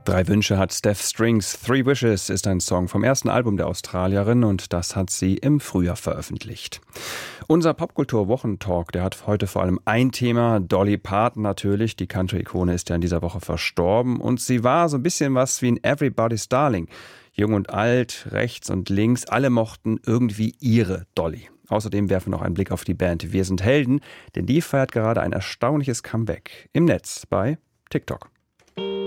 3 Wünsche hat Steph Strings. Three Wishes ist ein Song vom ersten Album der Australierin und das hat sie im Frühjahr veröffentlicht. Unser Popkultur-Wochentalk, der hat heute vor allem ein Thema, Dolly Parton natürlich. Die Country-Ikone ist ja in dieser Woche verstorben und sie war so ein bisschen was wie ein Everybody's Darling. Jung und alt, rechts und links, alle mochten irgendwie ihre Dolly. Außerdem werfen wir noch einen Blick auf die Band Wir sind Helden, denn die feiert gerade ein erstaunliches Comeback im Netz bei TikTok.